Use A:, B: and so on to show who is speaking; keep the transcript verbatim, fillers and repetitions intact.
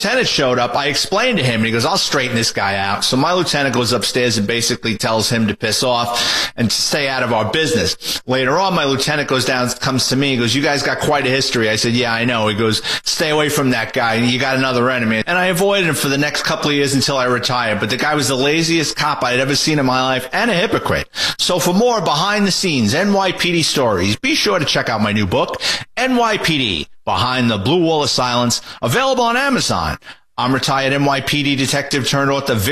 A: lieutenant showed up. I explained to him, and he goes, I'll straighten this guy out. So my lieutenant goes upstairs and basically tells him to piss off and to stay out of our business. Later on, my lieutenant goes down, comes to me, he goes, you guys got quite a history. I said, yeah, I know. He goes, stay away from that guy. You got another enemy. And I avoided him for the next couple of years until I retired. But the guy was the laziest cop I'd ever seen in my life and a hypocrite. So for more behind the scenes N Y P D stories, be sure to check out my new book, N Y P D, Behind the Blue Wall of Silence, available on Amazon. I'm retired N Y P D detective turned author Vic